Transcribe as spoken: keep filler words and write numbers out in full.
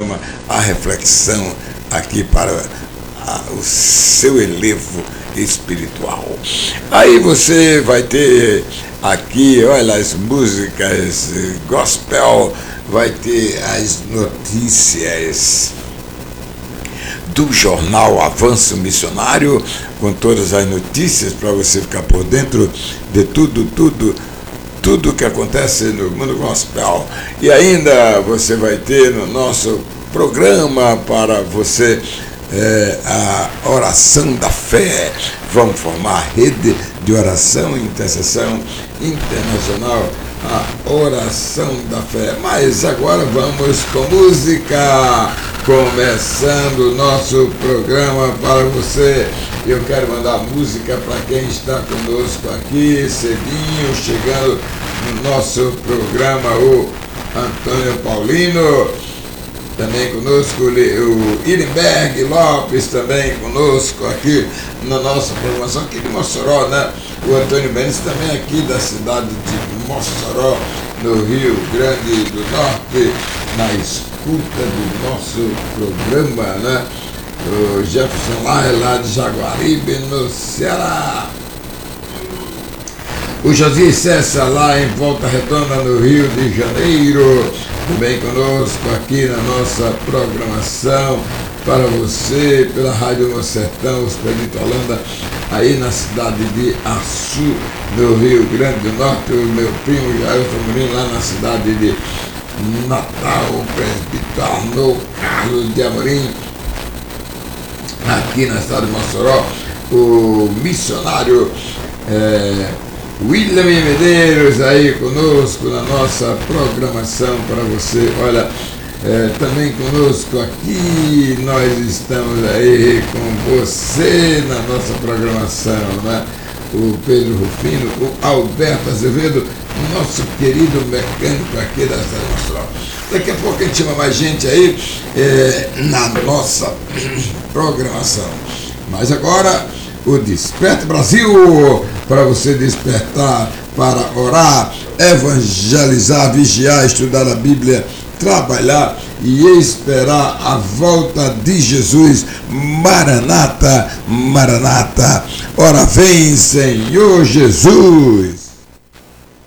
programa A Reflexão aqui para a, o seu elevo espiritual. Aí você vai ter aqui, olha, as músicas gospel, vai ter as notícias do jornal Avanço Missionário, com todas as notícias para você ficar por dentro de tudo, tudo, tudo que acontece no mundo gospel. E ainda você vai ter no nosso programa para você é, a oração da fé. Vamos formar a rede de oração e intercessão internacional, a oração da fé. Mas agora vamos com música, começando o nosso programa para você. Eu quero mandar música para quem está conosco aqui, cedinho, chegando no nosso programa, o Antônio Paulino, também conosco o Irenberg Lopes, também conosco aqui na nossa programação, aqui de Mossoró, né? O Antônio Benes também aqui da cidade de Mossoró, no Rio Grande do Norte, na escuta do nosso programa, né? O Jefferson lá, lá de Jaguaribe, no Ceará. O Josias Cessa lá em Volta Redonda, no Rio de Janeiro, também conosco aqui na nossa programação para você, pela Rádio No Sertão, Expedito Holanda, aí na cidade de Açu, no Rio Grande do Norte, o meu primo Jailson Murilo lá na cidade de Natal, o presbítero Arnoldo Carlos de Amorim, aqui na cidade de Mossoró, o missionário é, William Medeiros aí conosco na nossa programação para você. Olha, é, também conosco aqui, nós estamos aí com você na nossa programação, né? O Pedro Rufino, o Alberto Azevedo, nosso querido mecânico aqui da cidade de Mossoró. Daqui a pouco a gente chama mais gente aí é, na nossa programação. Mas agora, o Desperta Brasil, para você despertar, para orar, evangelizar, vigiar, estudar a Bíblia, trabalhar e esperar a volta de Jesus. Maranata, Maranata, ora vem, Senhor Jesus.